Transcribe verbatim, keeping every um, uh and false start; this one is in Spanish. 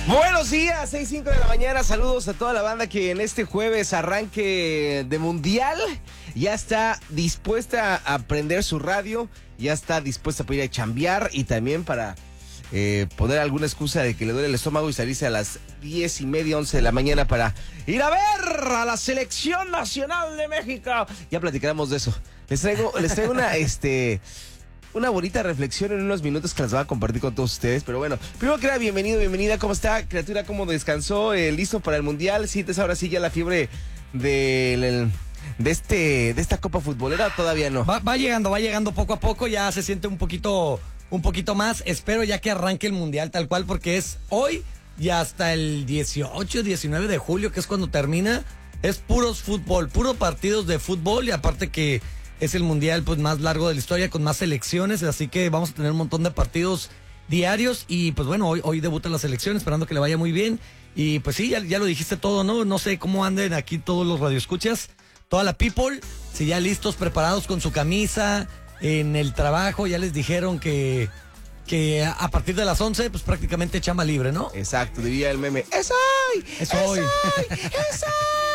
Buenos días, seis cinco de la mañana, saludos a toda la banda que en este jueves arranque de Mundial ya está dispuesta a prender su radio, ya está dispuesta para ir a chambear y también para eh, poner alguna excusa de que le duele el estómago y salirse a las diez y media, once de la mañana para ir a ver a la Selección Nacional de México. Ya platicaremos de eso. Les traigo, les traigo una, este... una bonita reflexión en unos minutos que las voy a compartir con todos ustedes. Pero bueno, primero que nada, bienvenido, bienvenida. ¿Cómo está, criatura? ¿Cómo descansó? Eh, ¿Listo para el Mundial? ¿Sientes ahora sí ya la fiebre de, de, este, de esta Copa Futbolera? ¿Todavía no? Va, va llegando, va llegando poco a poco. Ya se siente un poquito, un poquito más. Espero ya que arranque el Mundial tal cual, porque es hoy y hasta el dieciocho, diecinueve de julio, que es cuando termina. Es puros fútbol, puros partidos de fútbol, y aparte que es el mundial pues más largo de la historia, con más selecciones, así que vamos a tener un montón de partidos diarios. Y pues bueno, hoy, hoy debuta la selección, esperando que le vaya muy bien. Y pues sí, ya, ya lo dijiste todo, ¿no? No sé cómo anden aquí todos los radioescuchas, toda la people, si ya listos, preparados con su camisa, en el trabajo, ya les dijeron que, que a partir de las once, pues prácticamente chamba libre, ¿no? Exacto, diría el meme, ¡es hoy! Es hoy. ¡Es hoy! ¡Es hoy!